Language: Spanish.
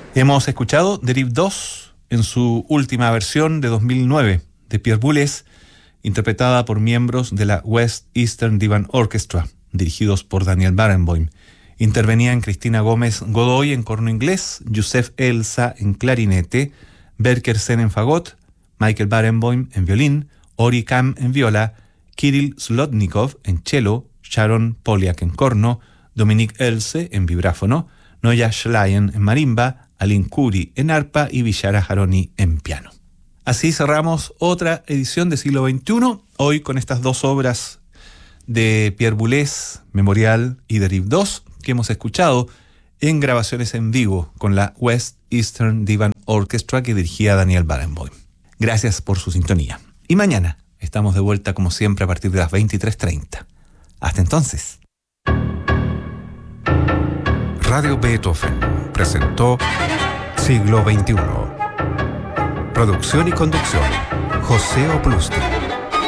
Hemos escuchado Derive 2 en su última versión de 2009 de Pierre Boulez, interpretada por miembros de la West Eastern Divan Orchestra, dirigidos por Daniel Barenboim. Intervenían Cristina Gómez Godoy en corno inglés, Yusef Elsa en clarinete, Berkersen en fagot, Michael Barenboim en violín, Ori Kam en viola, Kirill Slotnikov en cello, Sharon Poliak en corno, Dominique Else en vibráfono, Noya Schleien en marimba, Aline Khoury en arpa y Bishara Haroni en piano. Así cerramos otra edición de Siglo XXI, hoy con estas dos obras de Pierre Boulez, Memorial y Derive 2, que hemos escuchado en grabaciones en vivo con la West Eastern Divan Orchestra que dirigía Daniel Barenboim. Gracias por su sintonía. Y mañana estamos de vuelta como siempre a partir de las 23:30. Hasta entonces. Radio Beethoven presentó Siglo XXI. Producción y conducción, José Oplusti.